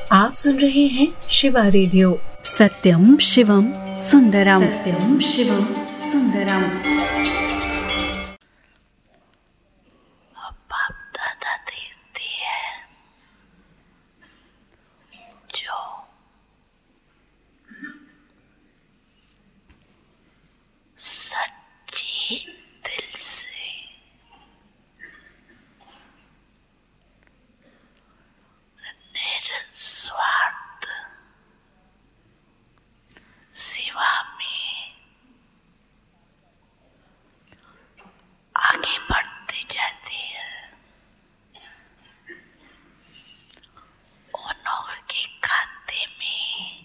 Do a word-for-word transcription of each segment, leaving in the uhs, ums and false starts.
आप सुन रहे हैं शिवा रेडियो। सत्यम शिवम सुंदरम, सत्यम शिवम सुंदरम। बाप दादा देती है जो सच्ची दिल से निस्वार्थ सेवा में आगे बढ़ती जाती है, उनके खाते में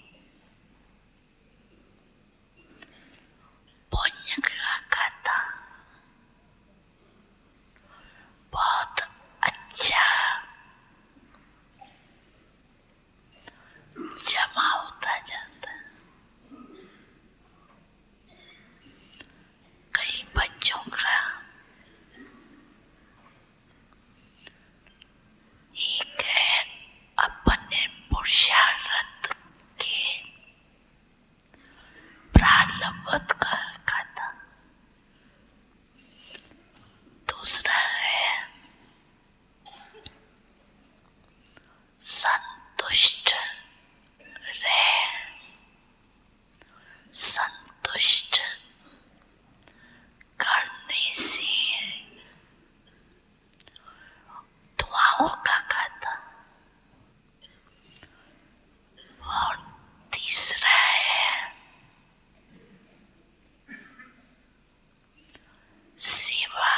पुण्य का खाता बहुत अच्छा जमा होता जाता है। कई बच्चों का एक है अपने पुरुषार्थ के प्रारब्ध का खाता, दूसरा है संतुष्ट रहे, संतुष्ट करने से दुआओं का खाता, और तीसरा है सेवा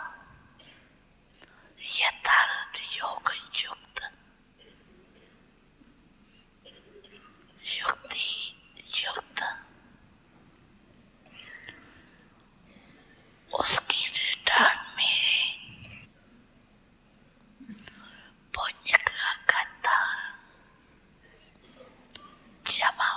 यथार्थ योग युक्त, युक्ति युक्त, उसकी रिटर्न में पुण्य का खाता जमा